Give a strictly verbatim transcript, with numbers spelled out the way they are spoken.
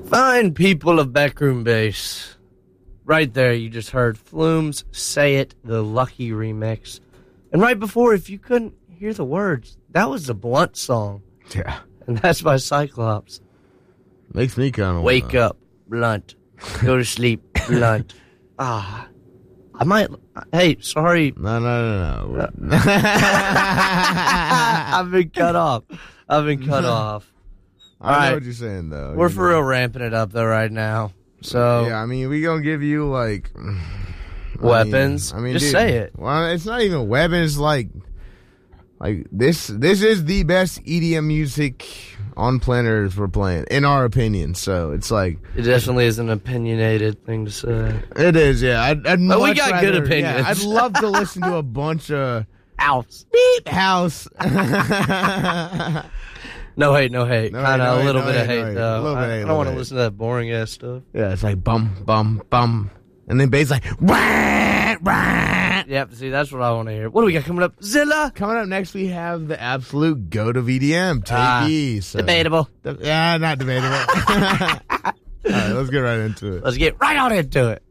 Fine people of Backroom Bass. Right there, you just heard Flume's Say It, the Lucky remix. And right before, if you couldn't hear the words, that was the Blunt song. Yeah. And that's by Cyclops. Makes me kind of Wake up, Blunt. Go to sleep, Blunt. Ah. I might... Hey, sorry. No, no, no, no. I've been cut off. I've been cut off. I All know right. what you're saying, though. We're you for know. real ramping it up, though, right now. So... Yeah, I mean, we gonna give you, like... Weapons. I mean, I mean just dude, say it. Well, it's not even weapons. Like, like this. This is the best E D M music on planet Earth we're playing, in our opinion. So it's like It definitely is an opinionated thing to say. it is. Yeah, I'd, I'd But we much got rather- good opinions. Yeah, I'd love to listen to a bunch of House. beep house. No hate, no hate. No Kind hate, of no a little hate, no bit of hate, hate, no hate. though. A little bit I, of hate, I a don't little want to hate. listen to that boring ass stuff. Yeah, it's like bum bum bum, and then bass like rah, rah. Yep, see, that's what I want to hear. What do we got coming up? Zilla? Coming up next, we have the absolute goat of E D M, Take Ah, E. So. Debatable. Yeah, not debatable. All right, let's get right into it. Let's get right on into it.